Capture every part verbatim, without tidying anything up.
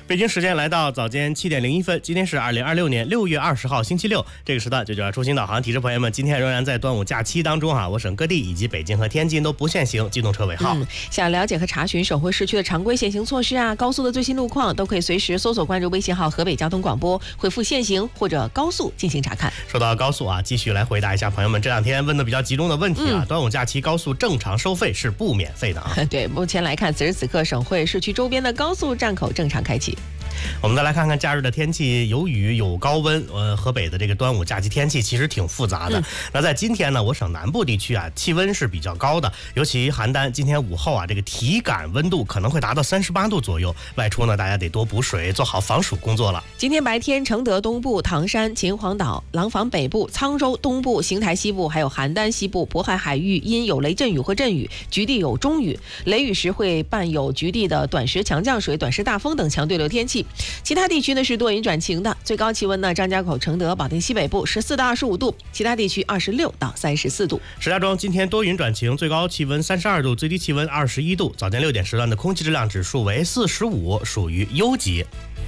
北京时间来到早间七点零一分，今天是二零二六年六月二十号星期六，这个时段就叫出行导航提示朋友们，今天仍然在端午假期当中啊，我省各地以及北京和天津都不限行机动车尾号。 嗯，想了解和查询省会市区的常规限行措施啊，高速的最新路况，都可以随时搜索关注微信号河北交通广播，回复限行或者高速进行查看。 说到高速啊，继续来回答一下朋友们这两天问的比较集中的问题啊。嗯、端午假期高速正常收费是不免费的啊。 对，目前来看，此时此刻省会市区周边的高速站口正常开启。 我们再来看看假日的天气，有雨有高温。呃，河北的这个端午假期天气其实挺复杂的。嗯、那在今天呢，我省南部地区啊，气温是比较高的，尤其邯郸今天午后啊，这个体感温度可能会达到三十八度左右。外出呢，大家得多补水，做好防暑工作了。 今天白天，承德东部、唐山、秦皇岛、廊坊北部、沧州东部、邢台西部，还有邯郸西部、渤海海域因有雷阵雨或阵雨，局地有中雨，雷雨时会伴有局地的短时强降水、短时大风等强对流天气。其他地区呢是多云转晴的，最高气温呢，张家口、承德、保定西北部十四到二十五度，其他地区二十六到三十四度。 石家庄今天多云转晴，最高气温三十二度，最低气温二十一度。早间六点时段的空气质量指数为四十五，属于优级。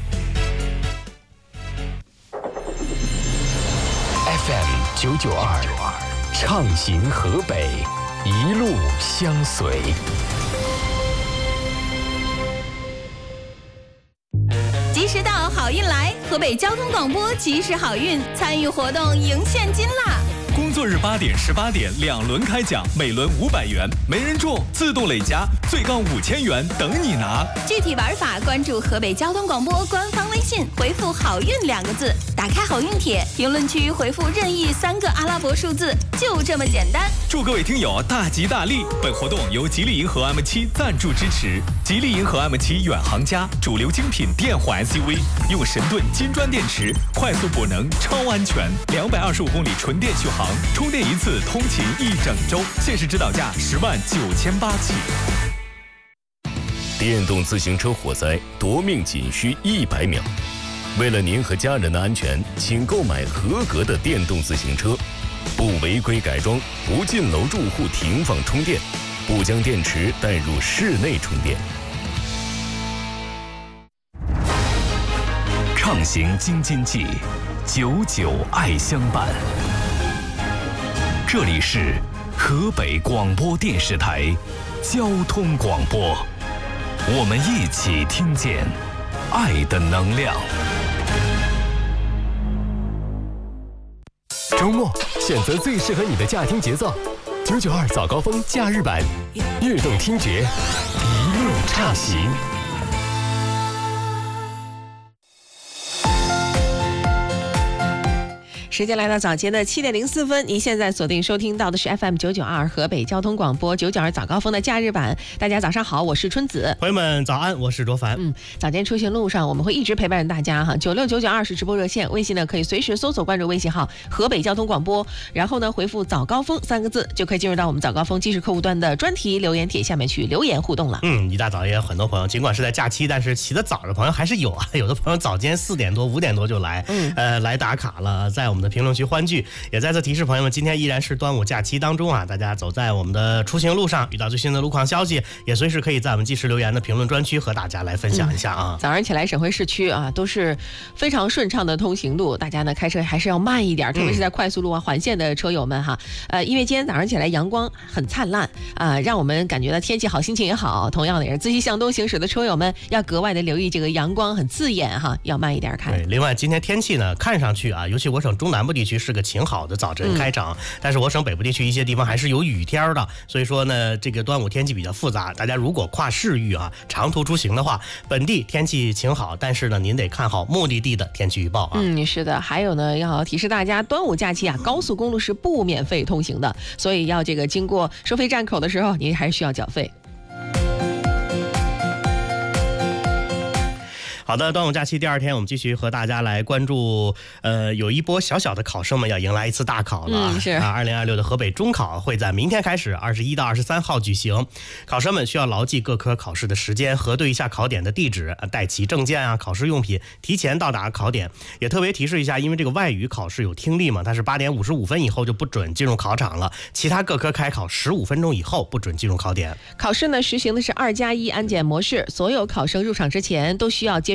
F M 九九二，畅行河北，一路相随。 及时到，好运来！河北交通广播及时好运，参与活动赢现金啦！ 工作日八点、十八点两轮开奖，每轮五百元，没人中自动累加，最高五千元等你拿。 具体玩法关注河北交通广播官方微信，回复“好运”两个字，打开好运帖，评论区回复任意三个阿拉伯数字，就这么简单。 祝各位听友大吉大利！本活动由吉利银河 M 七赞助支持。吉利银河 M 七远航家，主流精品电混 S U V， 用神盾金砖电池，快速补能，超安全，两百二十五公里纯电续航。充电一次通勤一整周，限时指导价十万九千八起。 电动自行车火灾夺命仅需一百秒，为了您和家人的安全，请购买合格的电动自行车，不违规改装，不进楼住户停放充电，不将电池带入室内充电。畅行京津冀，久久爱相伴。这里是河北广播电视台交通广播，我们一起听见爱的能量。周末选择最适合你的驾听节奏，九九二早高峰假日版，悦动听觉，一路畅行。 时间来到早间的七点零四分，您现在锁定收听到的是 F M 九九二河北交通广播九九二早高峰的假日版。大家早上好，我是春子。 朋友们早安，我是卓凡。 嗯，早间出行路上我们会一直陪伴着大家哈。九六九九二是直播热线，微信呢可以随时搜索关注微信号河北交通广播，然后呢回复早高峰三个字，就可以进入到我们早高峰即时客户端的专题留言帖下面去留言互动了。 嗯，一大早也有很多朋友，尽管是在假期，但是起得早的朋友还是有啊。有的朋友早间四点多、五点多就来，嗯，呃，来打卡了，在我们的评论区欢聚。也再次提示朋友们，今天依然是端午假期当中啊，大家走在我们的出行路上，遇到最新的路况消息，也随时可以在我们即时留言的评论专区和大家来分享一下啊。 嗯、早上起来，省会市区啊都是非常顺畅的通行路，大家呢开车还是要慢一点，特别是在快速路啊、环线的车友们哈。呃，因为今天早上起来阳光很灿烂啊、呃，让我们感觉到天气好，心情也好。同样的也是自己向东行驶的车友们要格外的留意这个阳光很刺眼哈，要慢一点开。 对，另外今天天气呢，看上去啊，尤其我省中南部地区是个晴好的早晨开场、嗯、但是我省北部地区一些地方还是有雨天的，所以说呢这个端午天气比较复杂，大家如果跨市域啊长途出行的话，本地天气晴好，但是呢您得看好目的地的天气预报啊。 嗯，是的，还有呢要提示大家，端午假期啊高速公路是不免费通行的，所以要这个经过收费站口的时候，您还是需要缴费。 好的，端午假期第二天，我们继续和大家来关注，呃，有一波小小的考生们要迎来一次大考了。 嗯，是啊，二零二六的河北中考会在明天开始，二十一到二十三号举行。考生们需要牢记各科考试的时间，核对一下考点的地址，带齐证件啊、考试用品，提前到达考点。也特别提示一下，因为这个外语考试有听力嘛，它是八点五十五分以后就不准进入考场了，其他各科开考十五分钟以后不准进入考点。 考试呢实行的是二加一安检模式，所有考生入场之前都需要接受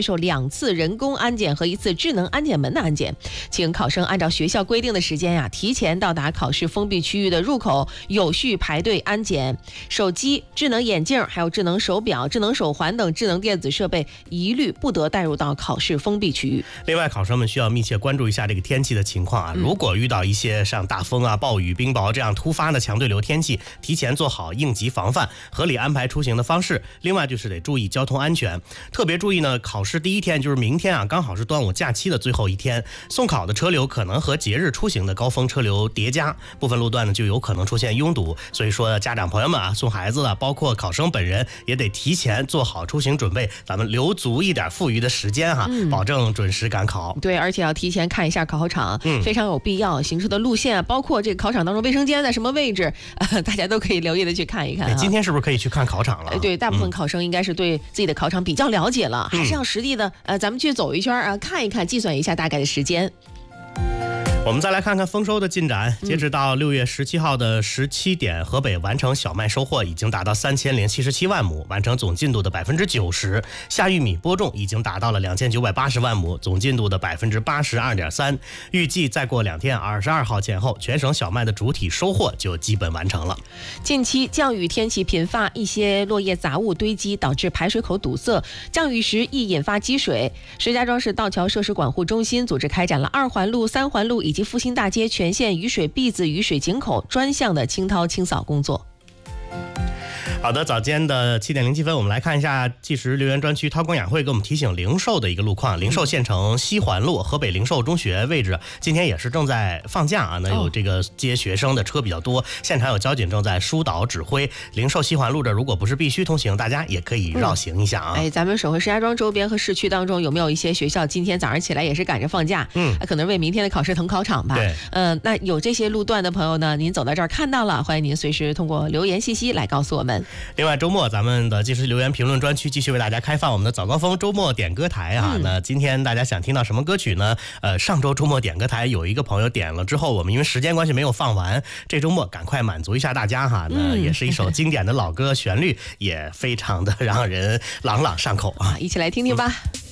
受两次人工安检和一次智能安检门的安检。请考生按照学校规定的时间呀、啊，提前到达考试封闭区域的入口，有序排队安检。手机、智能眼镜、还有智能手表、智能手环等智能电子设备一律不得带入到考试封闭区域。 另外，考生们需要密切关注一下这个天气的情况啊。如果遇到一些像大风啊、暴雨、冰雹这样突发的强对流天气，提前做好应急防范，合理安排出行的方式。另外就是得注意交通安全，特别注意呢，考试第一天就是明天啊，刚好是端午假期的最后一天，送考的车流可能和节日出行的高峰车流叠加，部分路段呢就有可能出现拥堵。所以说，家长朋友们啊，送孩子的，包括考生本人也得提前做好出行准备，咱们留足一点富余的时间哈，嗯、保证准时赶考。 对，而且要提前看一下考场，嗯、非常有必要。行车的路线，包括这个考场当中卫生间在什么位置，呃、大家都可以留意的去看一看。 今天是不是可以去看考场了？ 对，大部分考生应该是对自己的考场比较了解了，嗯、还是要实地的，呃，咱们去走一圈啊，看一看，计算一下大概的时间。 我们再来看看丰收的进展。截止到六月十七号的十七点，河北完成小麦收获已经达到三千零七十七万亩，完成总进度的百分之九十。夏玉米播种已经达到了两千九百八十万亩，总进度的百分之八十二点三。预计再过两天，二十二号前后，全省小麦的主体收获就基本完成了。 近期降雨天气频发，一些落叶杂物堆积，导致排水口堵塞，降雨时易引发积水。石家庄市道桥设施管护中心组织开展了二环路、三环路以及复兴大街全线雨水篦子、雨水井口专项的清掏清扫工作。 好的，早间的七点零七分，我们来看一下纪实留言专区韬光养晦给我们提醒零售的一个路况。零售县城西环路河北零售中学位置今天也是正在放假啊，那有这个接学生的车比较多，现场有交警正在疏导指挥。零售西环路这如果不是必须通行，大家也可以绕行一下啊。 嗯、哎，咱们省会石家庄周边和市区当中有没有一些学校今天早上起来也是赶着放假？嗯，可能为明天的考试腾考场吧。 对， 嗯、呃，那有这些路段的朋友呢，您走到这儿看到了，欢迎您随时通过留言信息来告诉我们。 另外，周末咱们的纪实留言评论专区继续为大家开放我们的早高峰周末点歌台啊。嗯、那今天大家想听到什么歌曲呢？呃，上周周末点歌台有一个朋友点了之后，我们因为时间关系没有放完，这周末赶快满足一下大家哈。那也是一首经典的老歌，旋律也非常的让人朗朗上口啊， 一起来听听吧。嗯